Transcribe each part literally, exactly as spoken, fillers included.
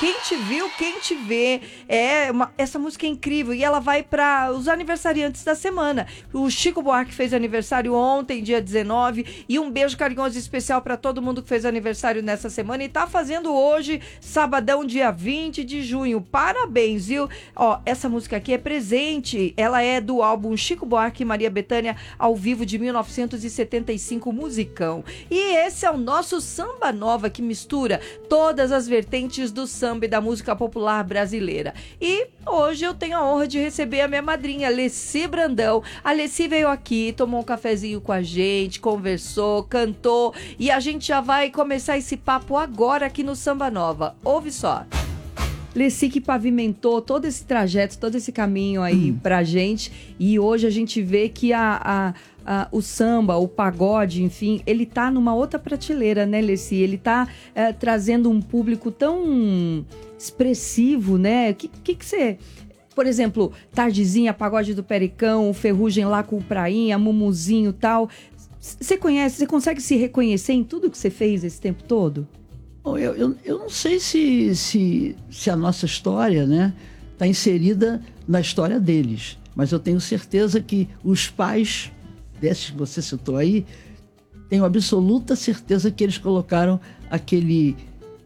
Quem Te Viu, Quem Te Vê. É uma, essa música é incrível e ela vai para os aniversariantes da semana. O Chico Buarque fez aniversário ontem, dia dezenove, e um beijo carinhoso e especial para todo mundo que fez aniversário nessa semana e tá fazendo hoje, sabadão, dia vinte de junho. Parabéns, viu? Ó, essa música aqui é presente. Ela é do álbum Chico Buarque e Maria Bethânia ao vivo de mil novecentos e setenta e cinco, musicão. E esse é o nosso Samba Nova, que mistura todas as vertentes do samba e da música popular brasileira. E hoje eu tenho a honra de receber a minha madrinha, Leci Brandão. A Leci veio aqui, tomou um cafezinho com a gente, conversou, cantou, e a gente já vai começar esse papo agora aqui no Samba Nova. Ouve só. Leci que pavimentou todo esse trajeto, todo esse caminho aí hum. pra gente, e hoje a gente vê que a, a, a, o samba, o pagode, enfim, ele tá numa outra prateleira, né, Leci? Ele tá é, trazendo um público tão expressivo, né? O que, que que você... Por exemplo, Tardezinha, Pagode do Pericão, Ferrugem lá com o Prainha, Mumuzinho e tal. Você conhece, você consegue se reconhecer em tudo que você fez esse tempo todo? Bom, eu, eu, eu não sei se, se, se a nossa história, né, está inserida na história deles, mas eu tenho certeza que os pais desses que você citou aí, tenho absoluta certeza que eles colocaram aquele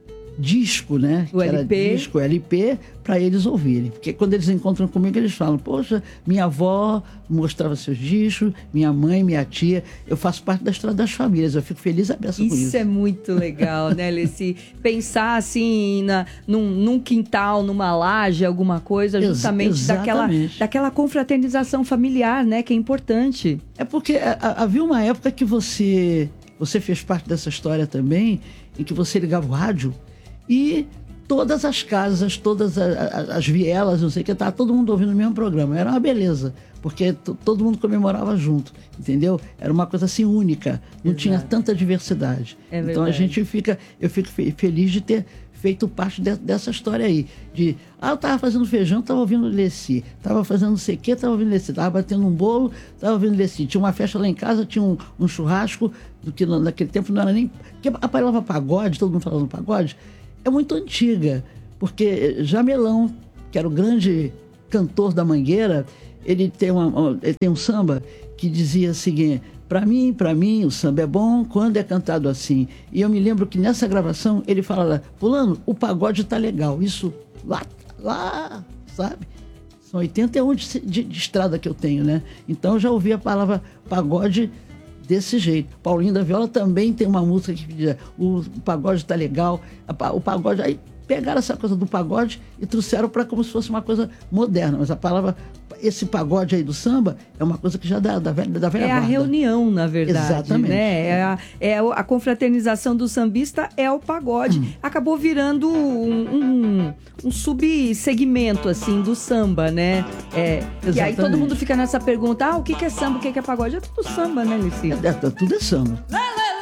disco, né? O que L P. Era disco, L P, para eles ouvirem. Porque quando eles encontram comigo, eles falam, poxa, minha avó mostrava seus discos, minha mãe, minha tia, eu faço parte da história das famílias, eu fico feliz a beça com isso. Isso é muito legal, né, Leci? Pensar assim, na, num, num quintal, numa laje, alguma coisa, justamente Ex- daquela, daquela confraternização familiar, né, que é importante. É porque a, havia uma época que você, você fez parte dessa história também, em que você ligava o rádio, e todas as casas, todas as, as vielas, não sei o que, estava todo mundo ouvindo o mesmo programa. Era uma beleza, porque t- todo mundo comemorava junto, entendeu? Era uma coisa assim única, não Exato. Tinha tanta diversidade. É então a gente fica, eu fico fe- feliz de ter feito parte de, dessa história aí. De, ah, eu estava fazendo feijão, estava ouvindo Leci. Estava fazendo não sei o que, estava ouvindo Leci. Estava batendo um bolo, estava ouvindo Leci. Tinha uma festa lá em casa, tinha um, um churrasco, do que naquele tempo não era nem... Porque a palavra pagode, todo mundo falando pagode, é muito antiga, porque Jamelão, que era o grande cantor da Mangueira, ele tem, uma, ele tem um samba que dizia o seguinte, para mim, para mim, o samba é bom quando é cantado assim. E eu me lembro que nessa gravação ele fala, fulano, o pagode tá legal, isso lá, lá, sabe? São oitenta e um de, de, de estrada que eu tenho, né? Então eu já ouvi a palavra pagode desse jeito. Paulinho da Viola também tem uma música que diz, o pagode tá legal, o pagode... Aí pegaram essa coisa do pagode e trouxeram para como se fosse uma coisa moderna, mas a palavra, esse pagode aí do samba é uma coisa que já dá da velha, da velha É guarda. a reunião, na verdade. Exatamente. Né? É a, é a confraternização do sambista é o pagode. Hum. Acabou virando um, um, um subsegmento, assim, do samba, né? É, e aí todo mundo fica nessa pergunta, ah, o que, que é samba, o que, que é pagode? É tudo samba, né, Leci? É, é, tudo é samba.